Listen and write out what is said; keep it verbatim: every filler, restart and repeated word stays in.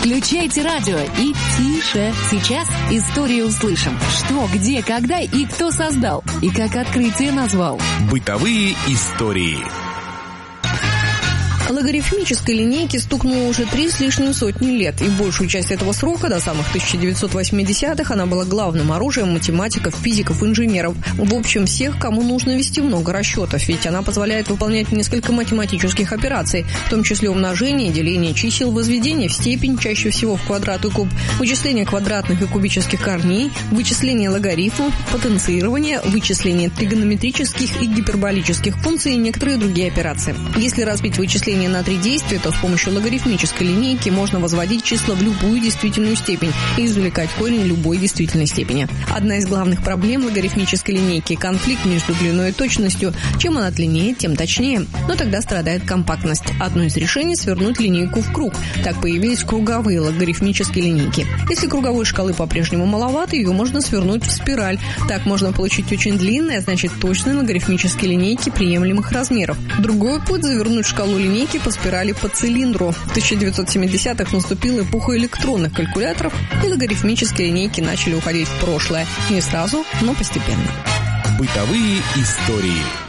Включайте радио и тише. Сейчас историю услышим. Что, где, когда и кто создал. И как открытие назвал. Бытовые истории. Логарифмической линейке стукнуло уже три с лишним сотни лет, и большую часть этого срока, до самых тысяча девятьсот восьмидесятых, она была главным оружием математиков, физиков, инженеров. В общем, всех, кому нужно вести много расчетов, ведь она позволяет выполнять несколько математических операций, в том числе умножение, деление чисел, возведение в степень, чаще всего в квадрат и куб, вычисление квадратных и кубических корней, вычисление логарифмов, потенцирование, вычисление тригонометрических и гиперболических функций и некоторые другие операции. Если разбить вычисление на три действия, то с помощью логарифмической линейки можно возводить числа в любую действительную степень и извлекать корень любой действительной степени. Одна из главных проблем логарифмической линейки – конфликт между длиной и точностью. Чем она длиннее, тем точнее. Но тогда страдает компактность. Одно из решений – свернуть линейку в круг. Так появились круговые логарифмические линейки. Если круговой шкалы по-прежнему маловато, ее можно свернуть в спираль. Так можно получить очень длинные, а значит точные логарифмические линейки приемлемых размеров. Другой путь – завернуть шкалу линейки по спирали по цилиндру. В тысяча девятьсот семидесятых наступила эпоха электронных калькуляторов, и логарифмические линейки начали уходить в прошлое. Не сразу, но постепенно. Бытовые истории.